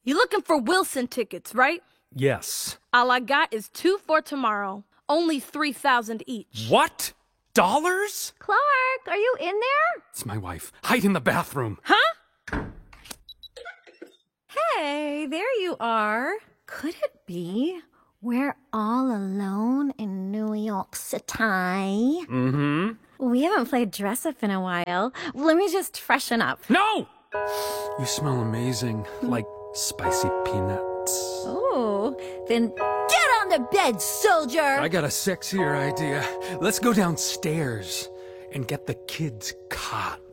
You looking for Wilson tickets, right? Yes. All I got is 2 for tomorrow. Only 3,000 each. What? Dollars? Clark, are you in there? It's my wife. Hide in the bathroom. Huh? Hey, there you are. Could it be we're all alone in New York City? Mm-hmm. We haven't played dress up in a while. Let me just freshen up. No! You smell amazing, like spicy peanuts. Oh, then get on the bed, soldier! I got a sexier idea. Let's go downstairs and get the kids caught.